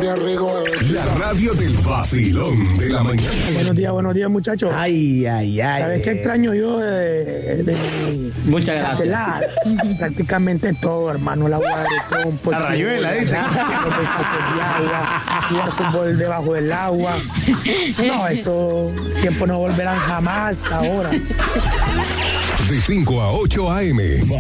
bien rico, La radio del vacilón de la mañana. Buenos días, muchachos. Ay. ¿Sabes qué extraño yo de mi Muchas gracias. chatelada? Prácticamente todo, hermano. La agua de trompo. La rayuela, dice. Jugar fútbol debajo del agua. No, esos tiempos no volverán jamás ahora. De 5 a 8 a.m.